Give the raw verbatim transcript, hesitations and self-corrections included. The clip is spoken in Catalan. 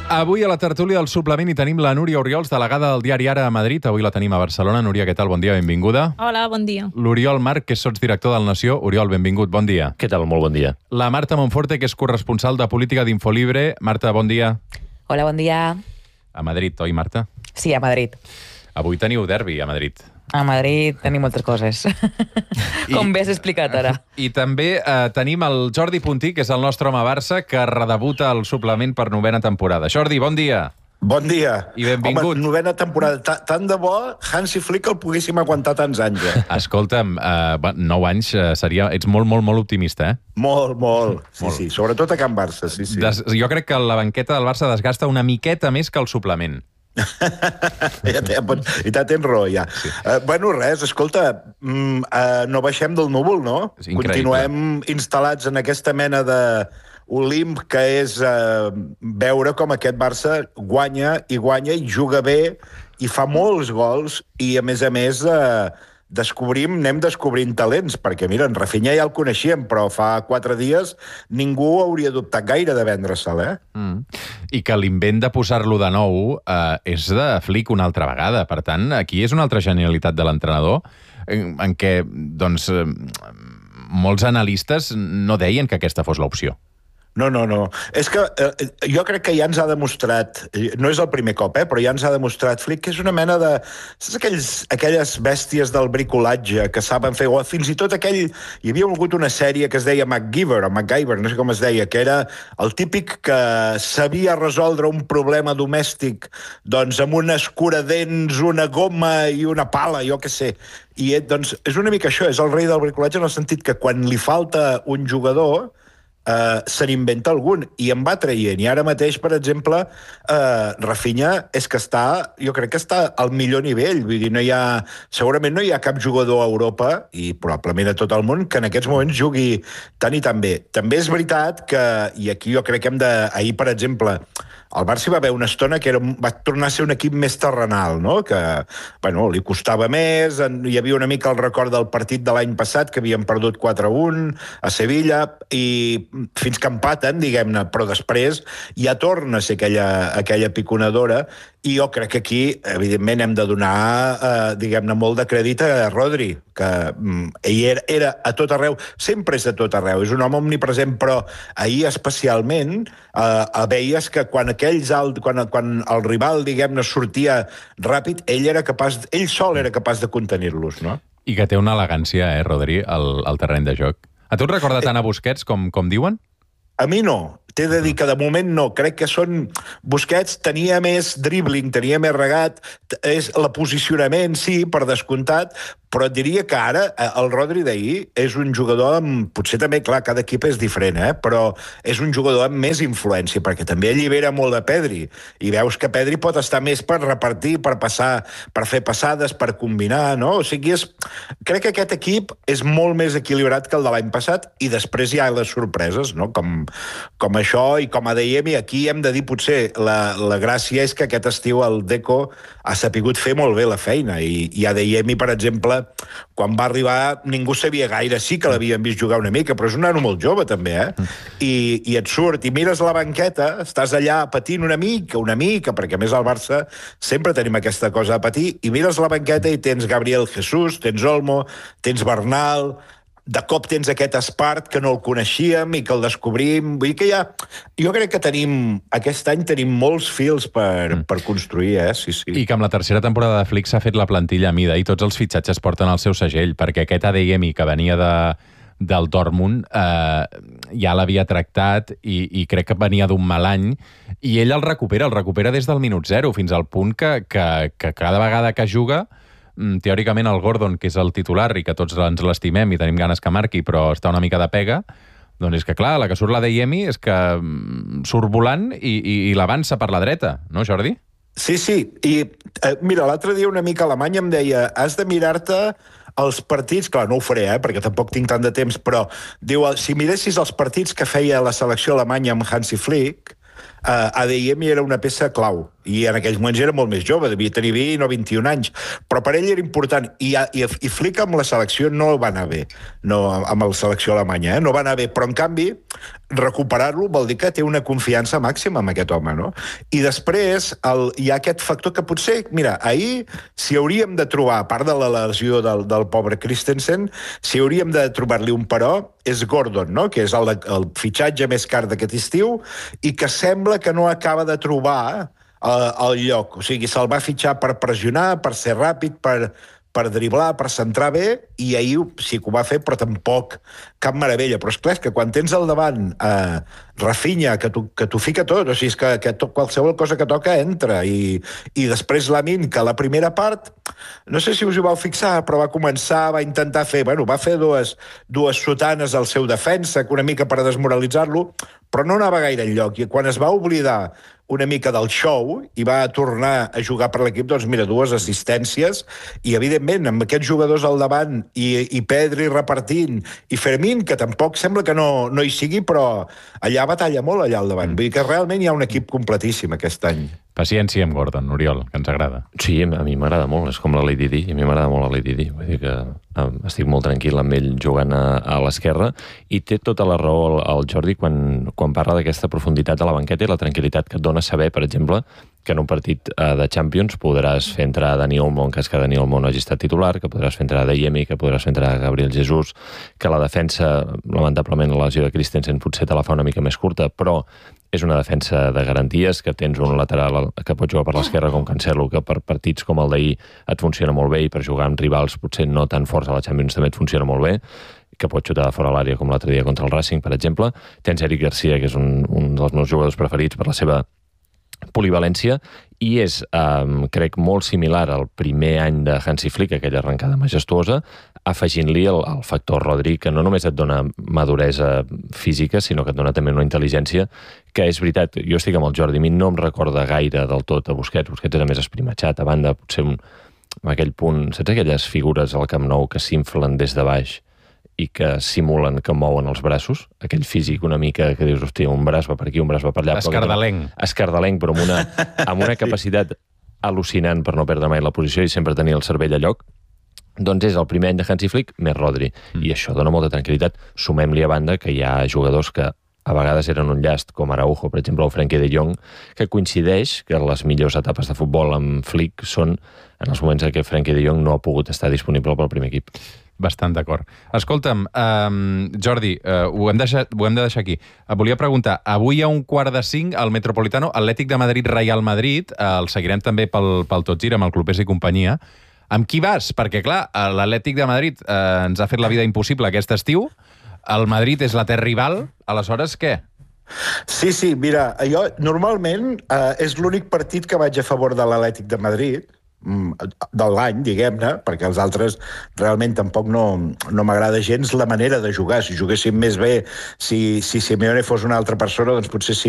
Avui a la tertúlia del suplement hi tenim la Núria Oriols, delegada del diari Ara a Madrid. Avui la tenim a Barcelona. Núria, què tal? Bon dia, benvinguda. Hola, bon dia. L'Oriol Marc, que és sotsdirector del Nació. Oriol, benvingut, bon dia. Què tal? Molt bon dia. La Marta Monforte, que és corresponsal de política d'Infolibre. Marta, bon dia. Hola, bon dia. A Madrid, oi, Marta? Sí, a Madrid. Avui teniu derbi a Madrid. A Madrid tenim moltes coses, com bé has explicat ara. I també eh, tenim el Jordi Puntí, que és el nostre home Barça, que redebuta el suplement per novena temporada. Jordi, bon dia. Bon dia. I benvingut. Home, novena temporada. Ta- Tant de bo Hansi Flick el poguéssim aguantar tants anys. Eh? Escolta'm, eh, nou anys eh, seria... Ets molt, molt, molt optimista, eh? Molt, molt. Sí, Molt. sí. Sobretot a Can Barça, sí, sí. Des, jo crec que la banqueta del Barça desgasta una miqueta més que el suplement. ja te, I te tens raó, ja. Sí. Uh, bueno, res, escolta, mm, uh, no baixem del núvol, no? És increïble. Continuem instal·lats en aquesta mena de Olimp que és uh, veure com aquest Barça guanya i guanya i juga bé i fa molts gols i, a més a més, uh, descobrim, anem descobrint talents, perquè, mira, en Rafinha ja el coneixíem, però fa quatre dies ningú hauria dubtat gaire de vendre-se'l, eh? Mm. I que l'invent de posar-lo de nou eh, és de Flick una altra vegada. Per tant, aquí és una altra genialitat de l'entrenador, en, en què, doncs, eh, molts analistes no deien que aquesta fos l'opció. No, no, no. És que eh, jo crec que ja ens ha demostrat, no és el primer cop, eh, però ja ens ha demostrat Flick que és una mena de... Saps aquells, aquelles bèsties del bricolatge que saben fer, o fins i tot aquell... Hi havia hagut una sèrie que es deia MacGyver, o MacGyver, no sé com es deia, que era el típic que sabia resoldre un problema domèstic doncs amb un escuradents, una goma i una pala, jo què sé. I doncs és una mica això, és el rei del bricolatge en el sentit que quan li falta un jugador... Uh, se n'inventa algun i en va traient, i ara mateix, per exemple, uh, Rafinha és que està, jo crec que està al millor nivell, vull dir, no hi ha, segurament no hi ha cap jugador a Europa i probablement a tot el món que en aquests moments jugui tant i tan bé. També és veritat que, i aquí jo crec que hem de, ahir per exemple, el Barça hi va haver una estona que era, va tornar a ser un equip més terrenal, no? Que, bueno, li costava més, hi havia una mica el record del partit de l'any passat, que havien perdut quatre a un a Sevilla, i fins que empaten, diguem-ne, però després ja torna a ser aquella, aquella piconadora, i jo crec que aquí, evidentment, hem de donar, eh, diguem-ne, molt de crèdit a Rodri, que mm, ell era, era a tot arreu, sempre és a tot arreu, és un home omnipresent, però ahir especialment eh, veies que quan aquells alt, quan, quan el rival, diguem-ne, sortia ràpid, ell era capaç, ell sol era capaç de contenir-los, no? I que té una elegància, eh, Rodri, al, al terreny de joc. A tu et recorda tant a Busquets com, com diuen? A mi no. T'he de dir que de moment no. Crec que són... Busquets tenia més dribbling, tenia més regat, és el posicionament, sí, per descomptat, però et diria que ara el Rodri d'ahir és un jugador amb... Potser també, clar, cada equip és diferent, eh? Però és un jugador amb més influència, perquè també allibera molt de Pedri. I veus que Pedri pot estar més per repartir, per passar, per fer passades, per combinar, no? O sigui, és... crec que aquest equip és molt més equilibrat que el de l'any passat, i després hi ha les sorpreses, no? Com, com això, i com a Adeyemi, aquí hem de dir, potser, la, la gràcia és que aquest estiu el Deco ha sapigut fer molt bé la feina, i, i Adeyemi, per exemple, quan va arribar ningú sabia gaire, sí que l'havien vist jugar una mica, però és un nano molt jove també, eh? I, i et surt, i mires la banqueta, estàs allà patint una mica, una mica, perquè a més al Barça sempre tenim aquesta cosa de patir, i mires la banqueta i tens Gabriel Jesús, tens Olmo, tens Bernal, de cop tens aquest Espart que no el coneixíem i que el descobrim. Vull dir que ja... Jo crec que tenim... Aquest any tenim molts fils per, mm. per construir, eh? Sí, sí. I que amb la tercera temporada de Flick s'ha fet la plantilla a mida i tots els fitxatges porten el seu segell, perquè aquest Adeyemi que venia de, del Dortmund eh, ja l'havia tractat i, i crec que venia d'un mal any, i ell el recupera, el recupera des del minut zero, fins al punt que, que, que cada vegada que juga... teòricament el Gordon, que és el titular i que tots ens l'estimem i tenim ganes que marqui, però està una mica de pega, doncs és que, clar, la que surt l'Adeyemi és que surt volant i, i, i l'avança per la dreta, no, Jordi? Sí, sí. I, eh, mira, l'altre dia una mica Alemanya em deia has de mirar-te els partits, clar, no ho faré, eh, perquè tampoc tinc tant de temps, però diu, si miressis els partits que feia la selecció alemanya amb Hansi Flick, eh, Adeyemi era una peça clau. i en aquells moments era molt més jove, devia tenir vint o vint-i-un anys, però per ell era important, i, i, i Flick amb la selecció no va anar bé, no, amb la selecció alemanya, eh? no va anar bé, però en canvi recuperar-lo vol dir que té una confiança màxima amb aquest home, no? I després el, hi ha aquest factor que potser, mira, ahir, si hauríem de trobar, a part de la lesió del, del pobre Christensen, si hauríem de trobar-li un però, és Gordon, no? Que és el, el fitxatge més car d'aquest estiu, i que sembla que no acaba de trobar al lloc, o sigui, se'l va fitxar per pressionar, per ser ràpid, per, per driblar, per centrar bé, i ahir sí que ho va fer, però tampoc cap meravella. Però és clar, és que quan tens al davant eh, Rafinha, que t'ho fica tot, o sigui, és que, que to, qualsevol cosa que toca entra, i, i després Lamine, que la primera part, no sé si us hi vau fixar, però va començar, va intentar fer, bueno, va fer dues, dues sotanes al seu defensa, una mica per desmoralitzar-lo, però no anava gaire enlloc, i quan es va oblidar una mica del show i va tornar a jugar per l'equip, doncs mira, dues assistències, i evidentment amb aquests jugadors al davant i, i Pedri repartint, i Fermín, que tampoc sembla que no, no hi sigui, però allà batalla molt allà al davant. Vull dir que realment hi ha un equip completíssim aquest any. Paciència amb Gordon, Oriol, que ens agrada. Sí, a mi m'agrada molt, és com la Lady Di, a mi m'agrada molt la Lady Di, vull dir que um, estic molt tranquil amb ell jugant a, a l'esquerra, i té tota la raó el, el Jordi quan, quan parla d'aquesta profunditat a la banqueta i la tranquil·litat que et dona saber, per exemple, que en un partit uh, de Champions podràs fer entrar Dani Olmo en cas que Dani Olmo no hagi estat titular, que podràs fer entrar Adeyemi, que podràs fer entrar Gabriel Jesús, que la defensa, lamentablement la lesió de Christensen potser te la fa una mica més curta, però és una defensa de garanties, que tens un lateral que pot jugar per l'esquerra com Cancelo, que per partits com el d'ahir et funciona molt bé, i per jugar amb rivals potser no tan forts a la Champions també et funciona molt bé, que pot xutar de fora l'àrea com l'altre dia contra el Racing, per exemple. Tens Eric Garcia, que és un, un dels meus jugadors preferits per la seva polivalència, i és, um, crec, molt similar al primer any de Hansi Flick, aquella arrencada majestuosa, afegint-li el, el factor Rodri, que no només et dona maduresa física, sinó que et dona també una intel·ligència, que és veritat, jo estic amb el Jordi, a mi no em recorda gaire del tot a Busquets, Busquets era més esprimatxat, a banda, potser un, en aquell punt, saps aquelles figures al Camp Nou que s'inflen des de baix i que simulen que mouen els braços, aquell físic una mica que dius, hòstia, un braç va per aquí, un braç va per allà. Escardalenc. Escardalenc, però amb una, amb una capacitat al·lucinant per no perdre mai la posició i sempre tenir el cervell a lloc. Doncs és el primer any de Hansi Flick més Rodri, mm. i això dona molta tranquil·litat. Sumem-li a banda que hi ha jugadors que a vegades eren un llast, com Araujo, per exemple, o Frenkie de Jong, que coincideix que les millors etapes de futbol amb Flick són en els moments en què Frenkie de Jong no ha pogut estar disponible pel primer equip. Bastant d'acord. Escolta'm, um, Jordi, uh, ho, hem deixat, ho hem de deixar aquí. Uh, volia preguntar, avui a un quart de cinc al Metropolitano, Atlètic de Madrid, Real Madrid, uh, el seguirem també pel, pel Tot Gira, amb el Clubers i companyia. Amb qui vas? Perquè, clar, l'Atlètic de Madrid uh, ens ha fet la vida impossible aquest estiu, el Madrid és la terra rival, aleshores què? Sí, sí, mira, jo normalment uh, és l'únic partit que vaig a favor de l'Atlètic de Madrid, de l'any, diguem-ne, perquè els altres realment tampoc no, no m'agrada gens la manera de jugar. Si juguéssim més bé, si, si Simeone fos una altra persona, doncs potser sí